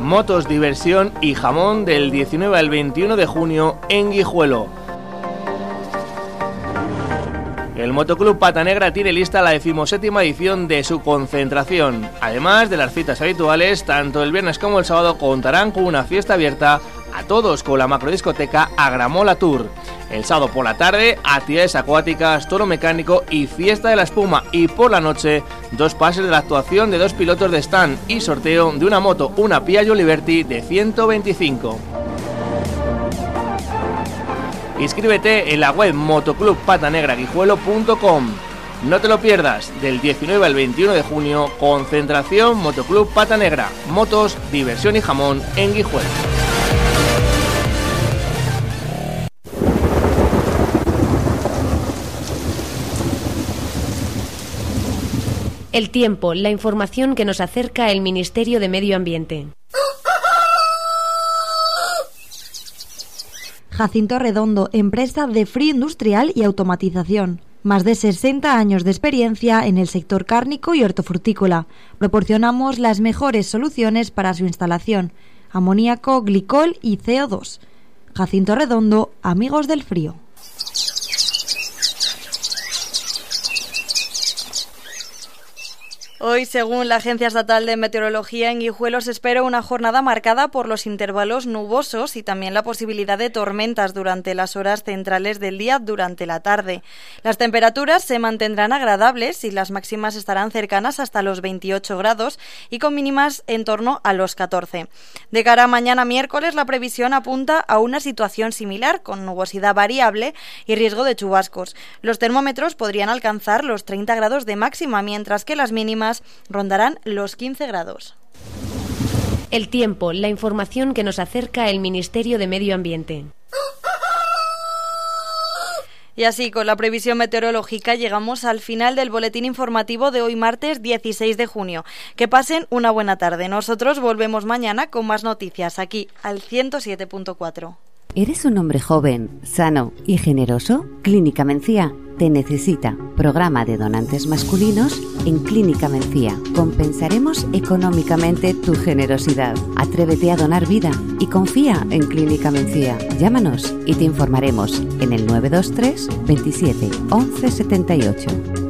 motos, diversión y jamón del 19 al 21 de junio en Guijuelo. El Motoclub Pata Negra tiene lista la 17ª edición de su concentración. Además de las citas habituales, tanto el viernes como el sábado contarán con una fiesta abierta a todos con la macrodiscoteca Agramola Tour. El sábado por la tarde, actividades acuáticas, toro mecánico y fiesta de la espuma. Y por la noche, 2 pases de la actuación de 2 pilotos de stand y sorteo de una moto, una Piaggio Liberty de 125. Inscríbete en la web motoclubpatanegraguijuelo.com. No te lo pierdas, del 19 al 21 de junio, concentración Motoclub Pata Negra, motos, diversión y jamón en Guijuelo. El tiempo, la información que nos acerca el Ministerio de Medio Ambiente. Jacinto Redondo, empresa de frío industrial y automatización. Más de 60 años de experiencia en el sector cárnico y hortofrutícola. Proporcionamos las mejores soluciones para su instalación: amoníaco, glicol y CO2. Jacinto Redondo, amigos del frío. Hoy, según la Agencia Estatal de Meteorología, en Guijuelo se espera una jornada marcada por los intervalos nubosos y también la posibilidad de tormentas durante las horas centrales del día durante la tarde. Las temperaturas se mantendrán agradables y las máximas estarán cercanas hasta los 28 grados y con mínimas en torno a los 14. De cara a mañana miércoles, la previsión apunta a una situación similar, con nubosidad variable y riesgo de chubascos. Los termómetros podrían alcanzar los 30 grados de máxima, mientras que las mínimas rondarán los 15 grados. El tiempo, la información que nos acerca el Ministerio de Medio Ambiente. Y así, con la previsión meteorológica, llegamos al final del boletín informativo de hoy martes 16 de junio. Que pasen una buena tarde. Nosotros volvemos mañana con más noticias aquí al 107.4. ¿Eres un hombre joven, sano y generoso? Clínica Mencía te necesita. Programa de donantes masculinos en Clínica Mencía. Compensaremos económicamente tu generosidad. Atrévete a donar vida y confía en Clínica Mencía. Llámanos y te informaremos en el 923 27 11 78.